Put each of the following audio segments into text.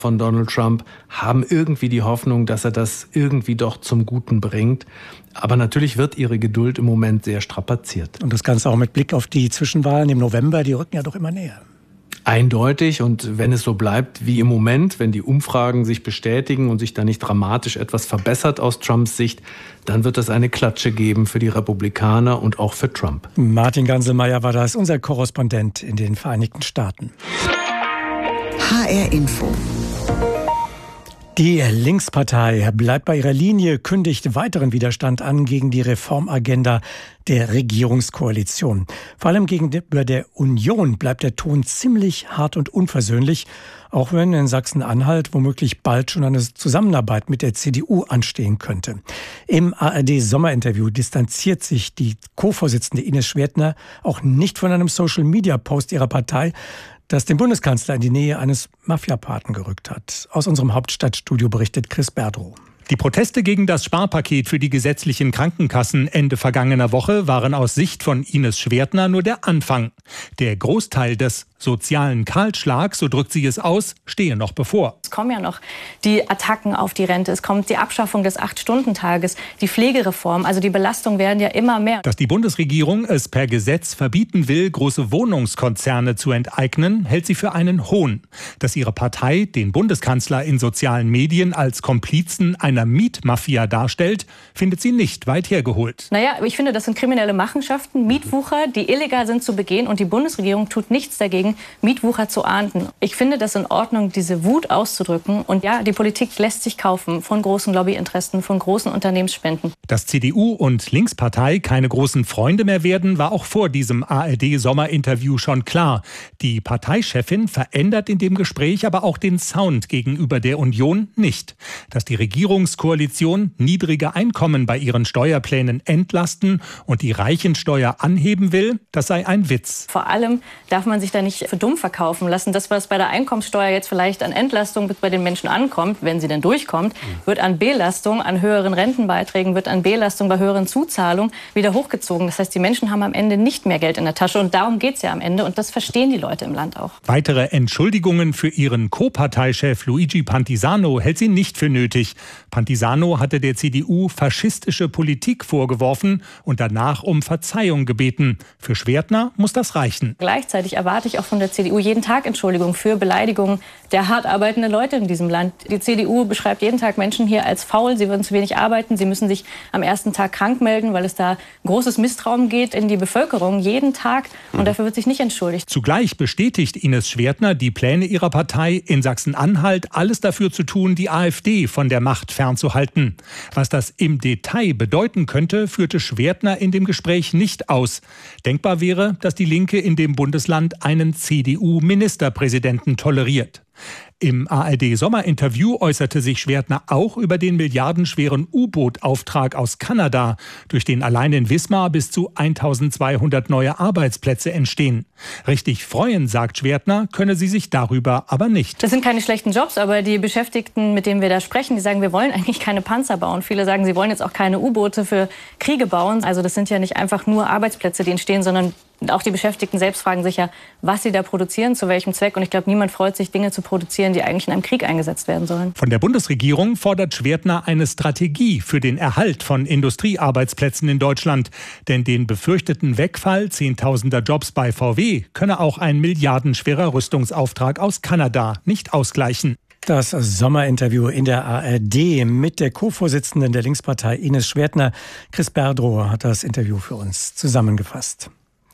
von Donald Trump haben irgendwie die Hoffnung, dass er das irgendwie doch zum Guten bringt. Aber natürlich wird ihre Geduld im Moment sehr strapaziert. Und das Ganze auch mit Blick auf die Zwischenwahlen im November, die rücken ja doch immer näher. Eindeutig, und wenn es so bleibt wie im Moment, wenn die Umfragen sich bestätigen und sich da nicht dramatisch etwas verbessert aus Trumps Sicht, dann wird es eine Klatsche geben für die Republikaner und auch für Trump. Martin Ganselmeier war das, unser Korrespondent in den Vereinigten Staaten. HR Info. Die Linkspartei bleibt bei ihrer Linie, kündigt weiteren Widerstand an gegen die Reformagenda der Regierungskoalition. Vor allem gegenüber der Union bleibt der Ton ziemlich hart und unversöhnlich, auch wenn in Sachsen-Anhalt womöglich bald schon eine Zusammenarbeit mit der CDU anstehen könnte. Im ARD-Sommerinterview distanziert sich die Co-Vorsitzende Ines Schwertner auch nicht von einem Social-Media-Post ihrer Partei, das den Bundeskanzler in die Nähe eines Mafiapaten gerückt hat. Aus unserem Hauptstadtstudio berichtet Chris Berdrow. Die Proteste gegen das Sparpaket für die gesetzlichen Krankenkassen Ende vergangener Woche waren aus Sicht von Ines Schwertner nur der Anfang. Der Großteil des sozialen Kahlschlags, so drückt sie es aus, stehe noch bevor. Es kommen ja noch die Attacken auf die Rente, es kommt die Abschaffung des 8-Stunden-Tages, die Pflegereform, also die Belastungen werden ja immer mehr. Dass die Bundesregierung es per Gesetz verbieten will, große Wohnungskonzerne zu enteignen, hält sie für einen Hohn. Dass ihre Partei den Bundeskanzler in sozialen Medien als Komplizen einer Mietmafia darstellt, findet sie nicht weit hergeholt. Naja, ich finde, das sind kriminelle Machenschaften, Mietwucher, die illegal sind zu begehen, und die Bundesregierung tut nichts dagegen, Mietwucher zu ahnden. Ich finde das in Ordnung, diese Wut auszudrücken. Und ja, die Politik lässt sich kaufen von großen Lobbyinteressen, von großen Unternehmensspenden. Dass CDU und Linkspartei keine großen Freunde mehr werden, war auch vor diesem ARD-Sommerinterview schon klar. Die Parteichefin verändert in dem Gespräch aber auch den Sound gegenüber der Union nicht. Dass die Regierungskoalition niedrige Einkommen bei ihren Steuerplänen entlasten und die Reichensteuer anheben will, das sei ein Witz. Vor allem darf man sich da nicht für dumm verkaufen lassen. Das, was bei der Einkommenssteuer jetzt vielleicht an Entlastung bei den Menschen ankommt, wenn sie denn durchkommt, wird an Belastung, an höheren Rentenbeiträgen, wird an Belastung bei höheren Zuzahlungen wieder hochgezogen. Das heißt, die Menschen haben am Ende nicht mehr Geld in der Tasche, und darum geht es ja am Ende, und das verstehen die Leute im Land auch. Weitere Entschuldigungen für ihren Co-Parteichef Luigi Pantisano hält sie nicht für nötig. Pantisano hatte der CDU faschistische Politik vorgeworfen und danach um Verzeihung gebeten. Für Schwertner muss das reichen. Gleichzeitig erwarte ich auch von der CDU jeden Tag Entschuldigung für Beleidigungen der hart arbeitenden Leute in diesem Land. Die CDU beschreibt jeden Tag Menschen hier als faul, sie würden zu wenig arbeiten, sie müssen sich am ersten Tag krank melden, weil es da großes Misstrauen geht in die Bevölkerung, jeden Tag, und dafür wird sich nicht entschuldigt. Zugleich bestätigt Ines Schwertner die Pläne ihrer Partei, in Sachsen-Anhalt alles dafür zu tun, die AfD von der Macht fernzuhalten. Was das im Detail bedeuten könnte, führte Schwertner in dem Gespräch nicht aus. Denkbar wäre, dass die Linke in dem Bundesland einen CDU-Ministerpräsidenten toleriert. Im ARD-Sommerinterview äußerte sich Schwertner auch über den milliardenschweren U-Boot-Auftrag aus Kanada, durch den allein in Wismar bis zu 1200 neue Arbeitsplätze entstehen. Richtig freuen, sagt Schwertner, könne sie sich darüber aber nicht. Das sind keine schlechten Jobs, aber die Beschäftigten, mit denen wir da sprechen, die sagen, wir wollen eigentlich keine Panzer bauen. Viele sagen, sie wollen jetzt auch keine U-Boote für Kriege bauen. Also das sind ja nicht einfach nur Arbeitsplätze, die entstehen, sondern auch die Beschäftigten selbst fragen sich ja, was sie da produzieren, zu welchem Zweck. Und ich glaube, niemand freut sich, Dinge zu produzieren, die eigentlich in einem Krieg eingesetzt werden sollen. Von der Bundesregierung fordert Schwertner eine Strategie für den Erhalt von Industriearbeitsplätzen in Deutschland. Denn den befürchteten Wegfall zehntausender Jobs bei VW könne auch ein milliardenschwerer Rüstungsauftrag aus Kanada nicht ausgleichen. Das Sommerinterview in der ARD mit der Co-Vorsitzenden der Linkspartei Ines Schwertner. Chris Berdrow hat das Interview für uns zusammengefasst.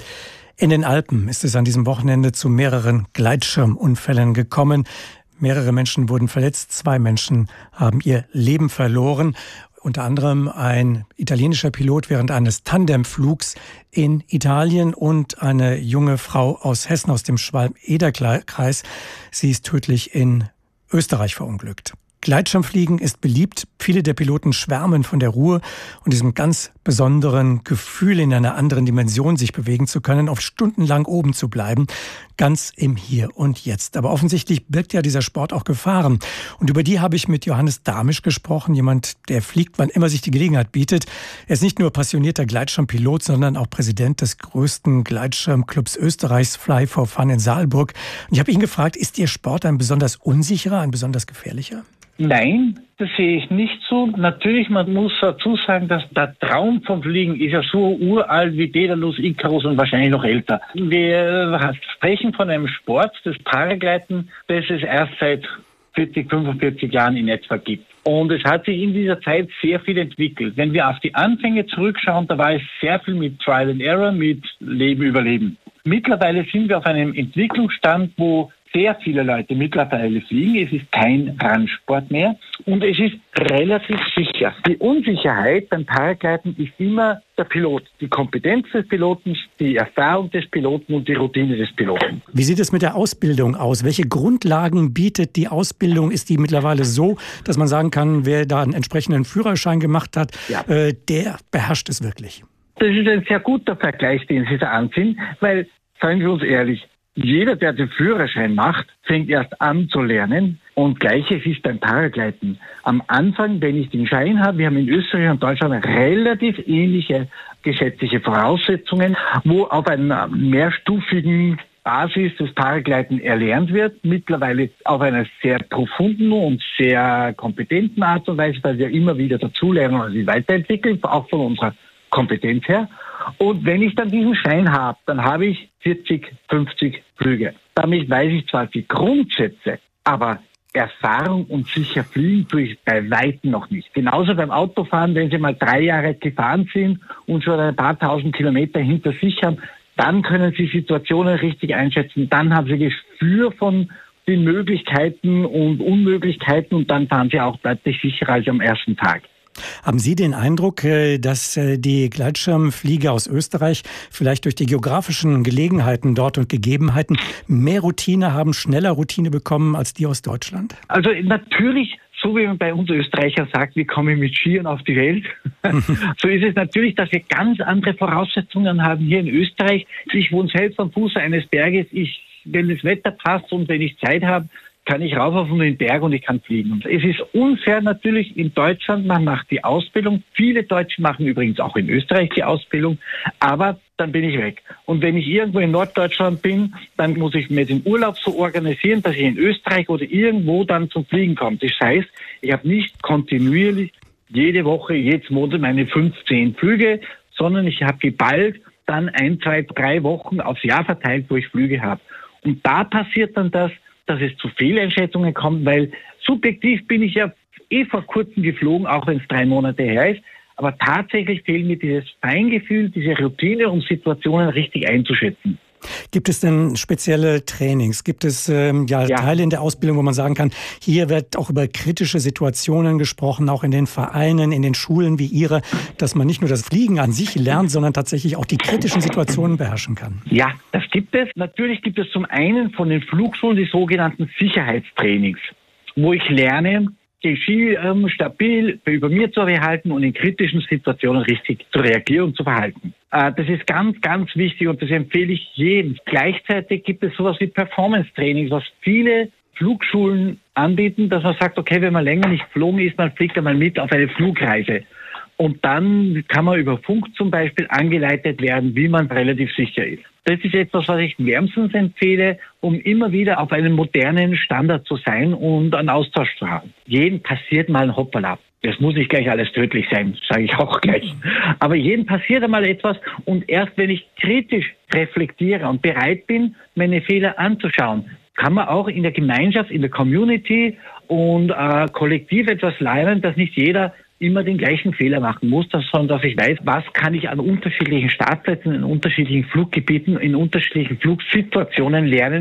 In den Alpen ist es an diesem Wochenende zu mehreren Gleitschirmunfällen gekommen. Mehrere Menschen wurden verletzt, 2 Menschen haben ihr Leben verloren. Unter anderem ein italienischer Pilot während eines Tandemflugs in Italien und eine junge Frau aus Hessen aus dem Schwalm-Eder-Kreis. Sie ist tödlich in Österreich verunglückt. Gleitschirmfliegen ist beliebt. Viele der Piloten schwärmen von der Ruhe und diesem ganz besonderen Gefühl, in einer anderen Dimension sich bewegen zu können, auf stundenlang oben zu bleiben, ganz im Hier und Jetzt. Aber offensichtlich birgt ja dieser Sport auch Gefahren. Und über die habe ich mit Johannes Damisch gesprochen, jemand, der fliegt, wann immer sich die Gelegenheit bietet. Er ist nicht nur passionierter Gleitschirmpilot, sondern auch Präsident des größten Gleitschirmclubs Österreichs, Fly for Fun in Saalburg. Und ich habe ihn gefragt, ist Ihr Sport ein besonders unsicherer, ein besonders gefährlicher? Nein, das sehe ich nicht so. Natürlich, man muss dazu sagen, dass der Traum vom Fliegen ist ja so uralt wie Daedalus, Icarus und wahrscheinlich noch älter. Wir sprechen von einem Sport, das Paragleiten, das es erst seit 40, 45 Jahren in etwa gibt. Und es hat sich in dieser Zeit sehr viel entwickelt. Wenn wir auf die Anfänge zurückschauen, da war es sehr viel mit Trial and Error, mit Leben, Überleben. Mittlerweile sind wir auf einem Entwicklungsstand, wo sehr viele Leute mittlerweile fliegen. Es ist kein Randsport mehr und es ist relativ sicher. Die Unsicherheit beim Paragleiten ist immer der Pilot. Die Kompetenz des Piloten, die Erfahrung des Piloten und die Routine des Piloten. Wie sieht es mit der Ausbildung aus? Welche Grundlagen bietet die Ausbildung? Ist die mittlerweile so, dass man sagen kann, wer da einen entsprechenden Führerschein gemacht hat, der beherrscht es wirklich? Das ist ein sehr guter Vergleich, den Sie da anziehen, weil, seien wir uns ehrlich, jeder, der den Führerschein macht, fängt erst an zu lernen und Gleiches ist beim Paragleiten. Am Anfang, wenn ich den Schein habe, wir haben in Österreich und Deutschland relativ ähnliche gesetzliche Voraussetzungen, wo auf einer mehrstufigen Basis das Paragleiten erlernt wird, mittlerweile auf einer sehr profunden und sehr kompetenten Art und Weise, weil wir immer wieder dazulernen und sich weiterentwickeln, auch von unserer Kompetenz her. Und wenn ich dann diesen Schein habe, dann habe ich 40, 50 Flüge. Damit weiß ich zwar die Grundsätze, aber Erfahrung und sicher fliegen tue ich bei Weitem noch nicht. Genauso beim Autofahren, wenn Sie mal 3 Jahre gefahren sind und schon ein paar tausend Kilometer hinter sich haben, dann können Sie Situationen richtig einschätzen. Dann haben Sie Gespür von den Möglichkeiten und Unmöglichkeiten und dann fahren Sie auch deutlich sicherer als am ersten Tag. Haben Sie den Eindruck, dass die Gleitschirmflieger aus Österreich vielleicht durch die geografischen Gelegenheiten dort und Gegebenheiten mehr Routine haben, schneller Routine bekommen als die aus Deutschland? Also natürlich, so wie man bei uns Österreichern sagt, wir kommen mit Skiern auf die Welt, so ist es natürlich, dass wir ganz andere Voraussetzungen haben hier in Österreich. Ich wohne selbst am Fuße eines Berges. Wenn das Wetter passt und wenn ich Zeit habe, kann ich rauf auf den Berg und ich kann fliegen. Und es ist unfair natürlich in Deutschland, man macht die Ausbildung. Viele Deutsche machen übrigens auch in Österreich die Ausbildung, aber dann bin ich weg. Und wenn ich irgendwo in Norddeutschland bin, dann muss ich mir den Urlaub so organisieren, dass ich in Österreich oder irgendwo dann zum Fliegen komme. Das heißt, ich habe nicht kontinuierlich jede Woche, jedes Monat meine 15 Flüge, sondern ich habe geballt dann 1, 2, 3 Wochen aufs Jahr verteilt, wo ich Flüge habe. Und da passiert dann das, dass es zu Fehleinschätzungen kommt, weil subjektiv bin ich ja vor kurzem geflogen, auch wenn es 3 Monate her ist. Aber tatsächlich fehlt mir dieses Feingefühl, diese Routine, um Situationen richtig einzuschätzen. Gibt es denn spezielle Trainings? Gibt es Teile in der Ausbildung, wo man sagen kann, hier wird auch über kritische Situationen gesprochen, auch in den Vereinen, in den Schulen wie Ihre, dass man nicht nur das Fliegen an sich lernt, sondern tatsächlich auch die kritischen Situationen beherrschen kann? Ja, das gibt es. Natürlich gibt es zum einen von den Flugschulen die sogenannten Sicherheitstrainings, wo ich lerne, den Schirm stabil über mir zu behalten und in kritischen Situationen richtig zu reagieren und zu verhalten. Das ist ganz, ganz wichtig und das empfehle ich jedem. Gleichzeitig gibt es sowas wie Performance-Trainings, was viele Flugschulen anbieten, dass man sagt, okay, wenn man länger nicht geflogen ist, man fliegt einmal mit auf eine Flugreise. Und dann kann man über Funk zum Beispiel angeleitet werden, wie man relativ sicher ist. Das ist etwas, was ich wärmstens empfehle, um immer wieder auf einem modernen Standard zu sein und einen Austausch zu haben. Jedem passiert mal ein Hoppala. Das muss nicht gleich alles tödlich sein, sage ich auch gleich. Aber jedem passiert einmal etwas und erst wenn ich kritisch reflektiere und bereit bin, meine Fehler anzuschauen, kann man auch in der Gemeinschaft, in der Community und kollektiv etwas lernen, dass nicht jeder immer den gleichen Fehler machen muss, sondern dass ich weiß, was kann ich an unterschiedlichen Startplätzen, in unterschiedlichen Fluggebieten, in unterschiedlichen Flugsituationen lernen,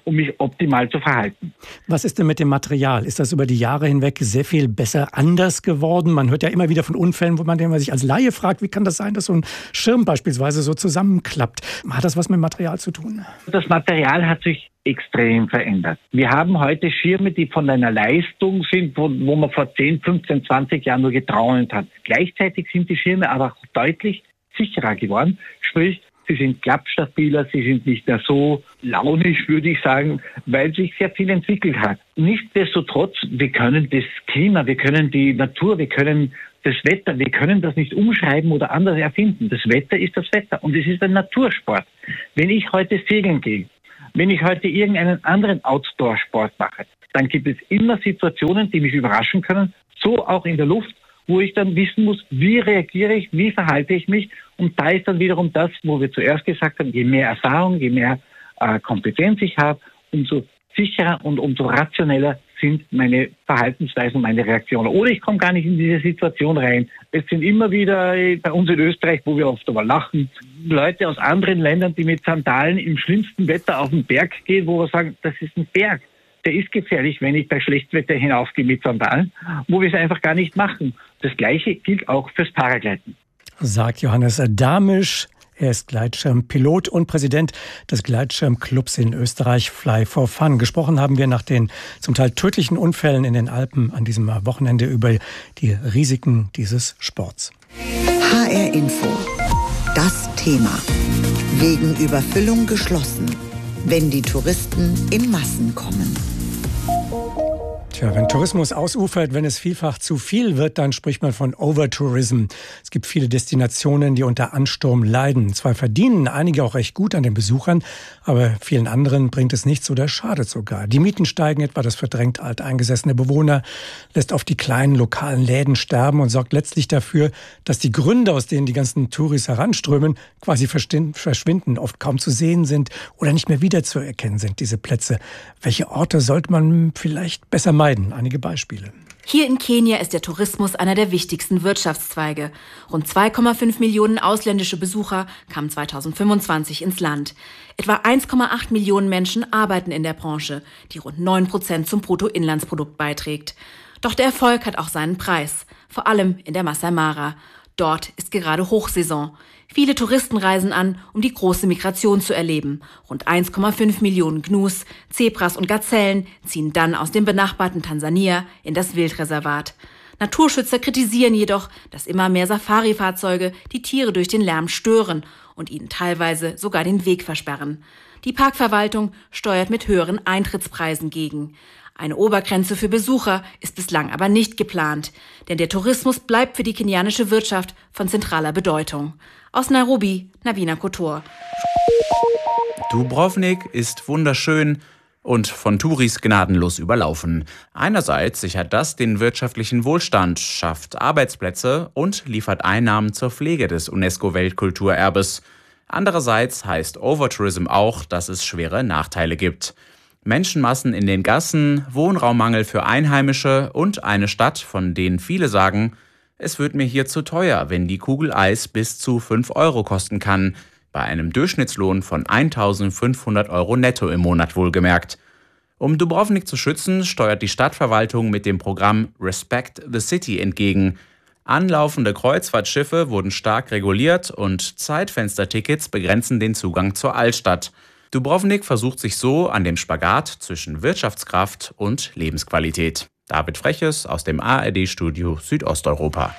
um mich optimal zu verhalten. Was ist denn mit dem Material? Ist das über die Jahre hinweg sehr viel besser anders geworden? Man hört ja immer wieder von Unfällen, wo man sich als Laie fragt, wie kann das sein, dass so ein Schirm beispielsweise so zusammenklappt? Hat das was mit Material zu tun? Das Material hat sich extrem verändert. Wir haben heute Schirme, die von einer Leistung sind, wo man vor 10, 15, 20 Jahren nur geträumt hat. Gleichzeitig sind die Schirme aber auch deutlich sicherer geworden. Sprich, sie sind klappstabiler, sie sind nicht mehr so launisch, würde ich sagen, weil sich sehr viel entwickelt hat. Nichtsdestotrotz, wir können das Klima, wir können die Natur, wir können das Wetter, wir können das nicht umschreiben oder anders erfinden. Das Wetter ist das Wetter und es ist ein Natursport. Wenn ich heute segeln gehe, wenn ich heute irgendeinen anderen Outdoor-Sport mache, dann gibt es immer Situationen, die mich überraschen können, so auch in der Luft, wo ich dann wissen muss, wie reagiere ich, wie verhalte ich mich. Und da ist dann wiederum das, wo wir zuerst gesagt haben, je mehr Erfahrung, je mehr Kompetenz ich habe, umso sicherer und umso rationeller sind meine Verhaltensweisen und meine Reaktionen. Oder ich komme gar nicht in diese Situation rein. Es sind immer wieder bei uns in Österreich, wo wir oft aber lachen, Leute aus anderen Ländern, die mit Sandalen im schlimmsten Wetter auf den Berg gehen, wo wir sagen, das ist ein Berg. Der ist gefährlich, wenn ich bei Schlechtwetter hinaufgehe mit Sandalen, wo wir es einfach gar nicht machen. Das Gleiche gilt auch fürs Paragliden. Sagt Johannes Damisch. Er ist Gleitschirmpilot und Präsident des Gleitschirmclubs in Österreich, Fly for Fun. Gesprochen haben wir nach den zum Teil tödlichen Unfällen in den Alpen an diesem Wochenende über die Risiken dieses Sports. HR Info. Das Thema. Wegen Überfüllung geschlossen. Wenn die Touristen in Massen kommen. Tja, wenn Tourismus ausufert, wenn es vielfach zu viel wird, dann spricht man von Overtourism. Es gibt viele Destinationen, die unter Ansturm leiden. Zwar verdienen einige auch recht gut an den Besuchern, aber vielen anderen bringt es nichts oder schadet sogar. Die Mieten steigen etwa, das verdrängt alteingesessene Bewohner, lässt oft die kleinen lokalen Läden sterben und sorgt letztlich dafür, dass die Gründe, aus denen die ganzen Touris heranströmen, quasi verschwinden, oft kaum zu sehen sind oder nicht mehr wiederzuerkennen sind, diese Plätze. Welche Orte sollte man vielleicht besser meiden? Einige Beispiele. Hier in Kenia ist der Tourismus einer der wichtigsten Wirtschaftszweige. Rund 2,5 Millionen ausländische Besucher kamen 2025 ins Land. Etwa 1,8 Millionen Menschen arbeiten in der Branche, die rund 9% zum Bruttoinlandsprodukt beiträgt. Doch der Erfolg hat auch seinen Preis, vor allem in der Masai Mara. Dort ist gerade Hochsaison. Viele Touristen reisen an, um die große Migration zu erleben. Rund 1,5 Millionen Gnus, Zebras und Gazellen ziehen dann aus dem benachbarten Tansania in das Wildreservat. Naturschützer kritisieren jedoch, dass immer mehr Safari-Fahrzeuge die Tiere durch den Lärm stören und ihnen teilweise sogar den Weg versperren. Die Parkverwaltung steuert mit höheren Eintrittspreisen gegen. Eine Obergrenze für Besucher ist bislang aber nicht geplant, denn der Tourismus bleibt für die kenianische Wirtschaft von zentraler Bedeutung. Aus Nairobi, Nabina Kotor. Dubrovnik ist wunderschön und von Touris gnadenlos überlaufen. Einerseits sichert das den wirtschaftlichen Wohlstand, schafft Arbeitsplätze und liefert Einnahmen zur Pflege des UNESCO-Weltkulturerbes. Andererseits heißt Overtourism auch, dass es schwere Nachteile gibt. Menschenmassen in den Gassen, Wohnraummangel für Einheimische und eine Stadt, von denen viele sagen, es wird mir hier zu teuer, wenn die Kugel Eis bis zu 5 Euro kosten kann, bei einem Durchschnittslohn von 1.500 Euro netto im Monat wohlgemerkt. Um Dubrovnik zu schützen, steuert die Stadtverwaltung mit dem Programm Respect the City entgegen. Anlaufende Kreuzfahrtschiffe wurden stark reguliert und Zeitfenstertickets begrenzen den Zugang zur Altstadt. Dubrovnik versucht sich so an dem Spagat zwischen Wirtschaftskraft und Lebensqualität. David Freches aus dem ARD-Studio Südosteuropa.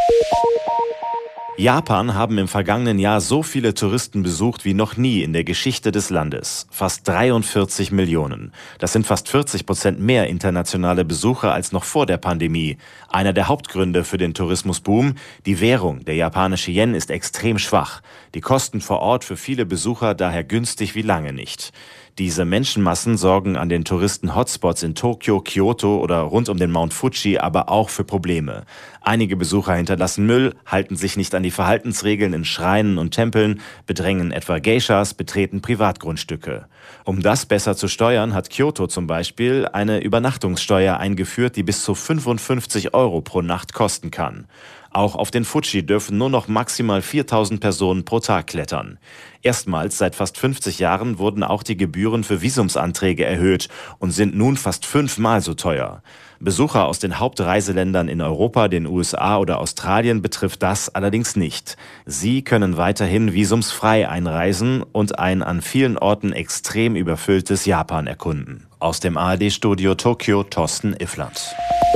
Japan haben im vergangenen Jahr so viele Touristen besucht wie noch nie in der Geschichte des Landes. Fast 43 Millionen. Das sind fast 40% mehr internationale Besucher als noch vor der Pandemie. Einer der Hauptgründe für den Tourismusboom: die Währung, der japanische Yen, ist extrem schwach. Die Kosten vor Ort für viele Besucher daher günstig wie lange nicht. Diese Menschenmassen sorgen an den Touristen-Hotspots in Tokio, Kyoto oder rund um den Mount Fuji aber auch für Probleme. Einige Besucher hinterlassen Müll, halten sich nicht an die Verhaltensregeln in Schreinen und Tempeln, bedrängen etwa Geishas, betreten Privatgrundstücke. Um das besser zu steuern, hat Kyoto zum Beispiel eine Übernachtungssteuer eingeführt, die bis zu 55 Euro pro Nacht kosten kann. Auch auf den Fuji dürfen nur noch maximal 4.000 Personen pro Tag klettern. Erstmals seit fast 50 Jahren wurden auch die Gebühren für Visumsanträge erhöht und sind nun fast 5-mal so teuer. Besucher aus den Hauptreiseländern in Europa, den USA oder Australien betrifft das allerdings nicht. Sie können weiterhin visumsfrei einreisen und ein an vielen Orten extrem überfülltes Japan erkunden. Aus dem ARD-Studio Tokio, Thorsten Iffland.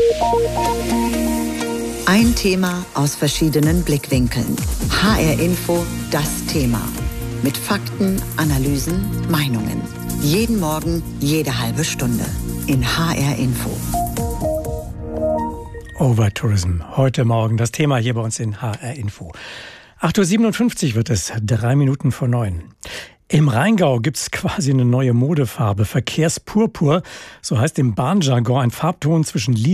Ein Thema aus verschiedenen Blickwinkeln. HR Info, das Thema. Mit Fakten, Analysen, Meinungen. Jeden Morgen, jede halbe Stunde. In HR Info. Overtourism. Heute Morgen das Thema hier bei uns in HR Info. 8.57 Uhr wird es, 3 Minuten vor 9. Im Rheingau gibt es quasi eine neue Modefarbe, Verkehrspurpur. So heißt im Bahnjargon ein Farbton zwischen